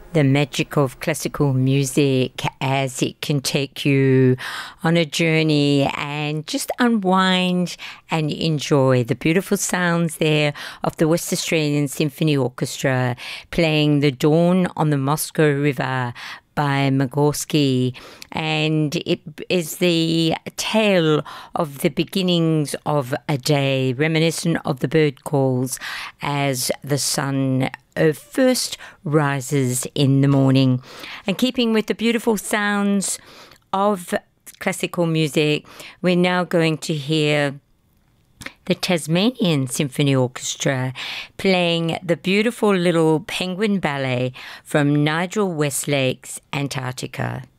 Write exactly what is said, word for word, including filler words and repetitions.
the magic of classical music as it can take you on a journey and just unwind and enjoy the beautiful sounds there of the West Australian Symphony Orchestra playing The Dawn on the Moscow River by Magorsky, and it is the tale of the beginnings of a day, reminiscent of the bird calls as the sun uh, first rises in the morning. And keeping with the beautiful sounds of classical music, we're now going to hear the Tasmanian Symphony Orchestra playing the beautiful little penguin ballet from Nigel Westlake's Antarctica.